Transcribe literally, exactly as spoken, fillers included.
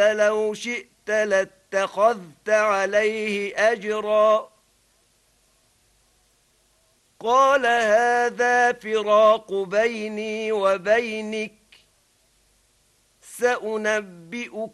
لو شئت لاتخذت عليه أجرا قال هذا فراق بيني وبينك سأنبئك